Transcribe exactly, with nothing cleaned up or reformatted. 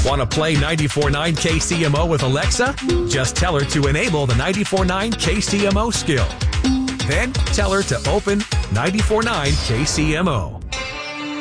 Want to play ninety-four point nine K C M O with Alexa? Just tell her to enable the ninety-four point nine K C M O skill. Then tell her to open ninety-four point nine K C M O.